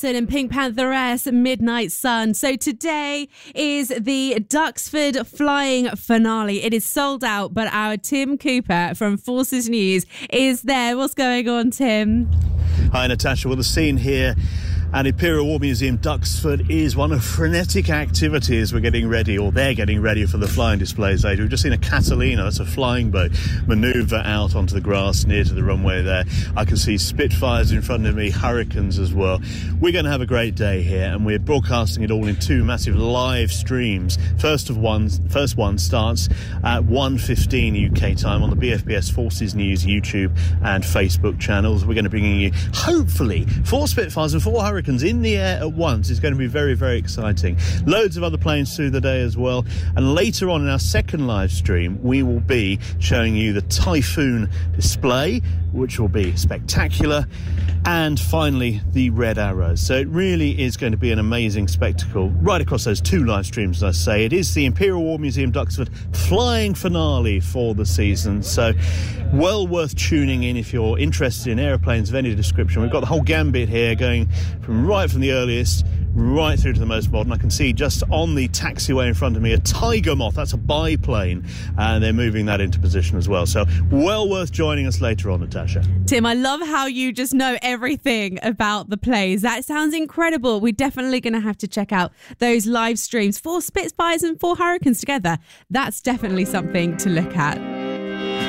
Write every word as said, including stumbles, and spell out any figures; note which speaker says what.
Speaker 1: And Pink Pantheress Midnight Sun. So today is the Duxford Flying Finale. It is sold out, but our Tim Cooper from Forces News is there. What's going on, Tim?
Speaker 2: Hi, Natasha. Well, the scene here at Imperial War Museum Duxford is one of frenetic activities. We're getting ready, or they're getting ready for the flying displays later. We've just seen a Catalina, that's a flying boat, manoeuvre out onto the grass near to the runway there. I can see Spitfires in front of me, Hurricanes as well. We're going to have a great day here, and we're broadcasting it all in two massive live streams. First of one, first one starts at one fifteen U K time on the B F B S Forces News YouTube and Facebook channels. We're going to be bringing you, hopefully, four Spitfires and four Hurricanes in the air at once. It's going to be very, very exciting. Loads of other planes through the day as well. And later on in our second live stream, we will be showing you the Typhoon display, which will be spectacular. And finally, the Red Arrows. So it really is going to be an amazing spectacle right across those two live streams, as I say. It is the Imperial War Museum Duxford flying finale for the season. So well worth tuning in if you're interested in aeroplanes of any description. We've got the whole gambit here going from right from the earliest right through to the most modern. I can see just on the taxiway in front of me a Tiger Moth. That's a biplane, and they're moving that into position as well. So well worth joining us later on, Natasha.
Speaker 1: Tim, I love how you just know everything about the plays. That sounds incredible. We're definitely going to have to check out those live streams. Four Spitfires and four Hurricanes together. That's definitely something to look at.